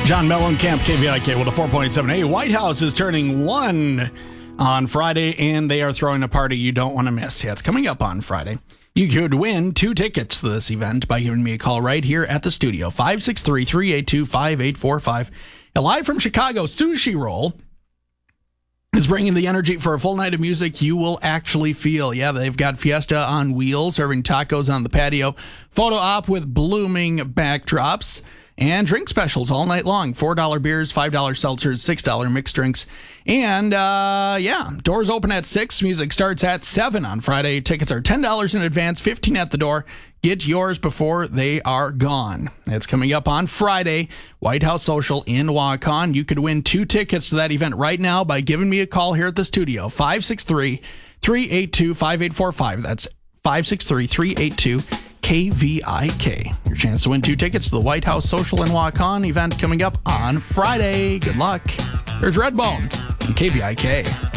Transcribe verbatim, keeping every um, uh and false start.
John Mellencamp, K V I K, with a four point seven. Hey, White House is turning one on Friday, and they are throwing a party you don't want to miss. Yeah, it's coming up on Friday. You could win two tickets to this event by giving me a call right here at the studio, five six three, three eight two, five eight four five. And live from Chicago, Sushi Roll is bringing the energy for a full night of music you will actually feel. Yeah, they've got Fiesta on wheels, serving tacos on the patio, photo op with blooming backdrops, and drink specials all night long. four dollar beers, five dollar seltzers, six dollar mixed drinks. And, uh, yeah, doors open at six. Music starts at seven on Friday. Tickets are ten dollars in advance, fifteen dollars at the door. Get yours before they are gone. It's coming up on Friday, White House Social in Waukon. You could win two tickets to that event right now by giving me a call here at the studio, five six three, three eight two, five eight four five. That's five six three, three eight two, K V I K. Your chance to win two tickets to the White House Social in Waukon event coming up on Friday. Good luck. There's Redbone and K V I K.